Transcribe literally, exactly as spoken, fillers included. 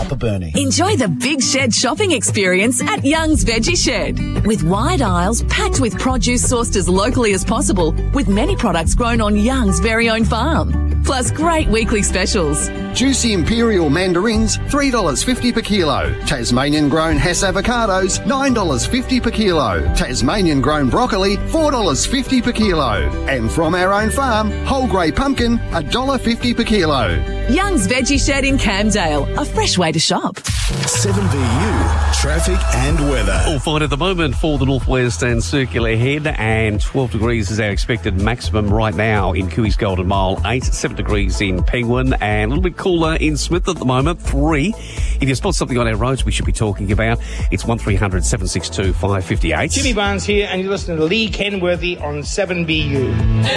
Upper Burnie. Enjoy the Big Shed shopping experience at Young's Veggie Shed. With wide aisles packed with produce sourced as locally as possible, with many products grown on Young's very own farm. Plus great weekly specials. Juicy Imperial mandarins, three dollars fifty per kilo. Tasmanian-grown Hess avocados, nine dollars fifty per kilo. Tasmanian-grown broccoli, four dollars fifty per kilo. And from our own farm, whole grey pumpkin, one dollar fifty per kilo. Young's Veggie Shed in Camdale, a fresh way to shop. seven V U, traffic and weather. All fine at the moment for the northwest and circular head, and twelve degrees is our expected maximum right now in Cooey's Golden Mile, eight, seven degrees in Penguin, and a little bit cooler in Smith at the moment, three. If you spot something on our roads we should be talking about, it's one three hundred seven six two five five eight. Jimmy Barnes here, and you're listening to Lee Kenworthy on seven B U.